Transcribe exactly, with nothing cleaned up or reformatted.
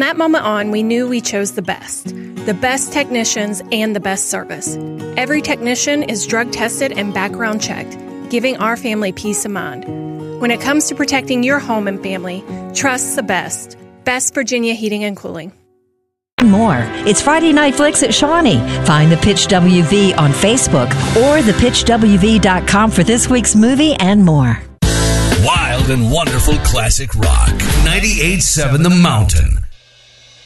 that moment on, we knew we chose the best. The best technicians and the best service. Every technician is drug tested and background checked, giving our family peace of mind. When it comes to protecting your home and family, trust the best. Best Virginia Heating and Cooling. More. It's Friday Night Flicks at Shawnee. Find the Pitch W V on Facebook or the pitch w v dot com for this week's movie and more. Wild and wonderful classic rock. ninety-eight point seven The Mountain.